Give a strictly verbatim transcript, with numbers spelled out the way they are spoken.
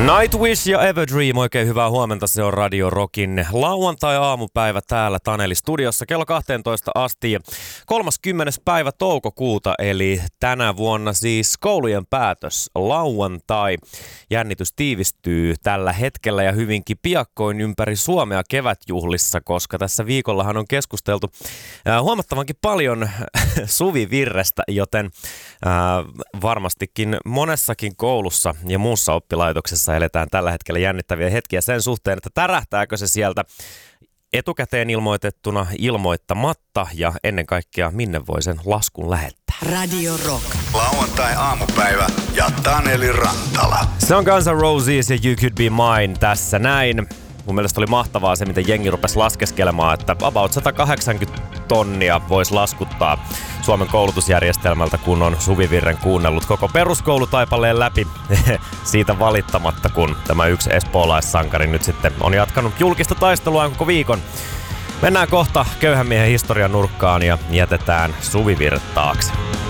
Nightwish ja Everdream, oikein hyvää huomenta, se on Radio Rockin lauantai-aamupäivä täällä Taneli-studiossa kello kaksitoista asti. kolmaskymmenes päivä toukokuuta, eli tänä vuonna siis koulujen päätös lauantai. Jännitys tiivistyy tällä hetkellä ja hyvinkin piakkoin ympäri Suomea kevätjuhlissa, koska tässä viikollahan on keskusteltu äh, huomattavankin paljon Suvivirrestä, joten äh, varmastikin monessakin koulussa ja muussa oppilaitoksessa eletään tällä hetkellä jännittäviä hetkiä sen suhteen, että tärähtääkö se sieltä etukäteen ilmoitettuna, ilmoittamatta ja ennen kaikkea minne voi sen laskun lähettää. Radio Rock. Lauantai-aamupäivä ja Taneli Rantala. Se on Guns N' Roses ja You Could Be Mine tässä näin. Mun mielestä oli mahtavaa se, miten jengi rupesi laskeskelemaan, että about sata kahdeksankymmentä tonnia voisi laskuttaa Suomen koulutusjärjestelmältä, kun on Suvivirren kuunnellut koko peruskoulutaipaleen läpi siitä valittamatta, kun tämä yksi espoolaissankari nyt sitten on jatkanut julkista taistelua koko viikon. Mennään kohta köyhän miehen historian nurkkaan ja jätetään Suvivirret taakse.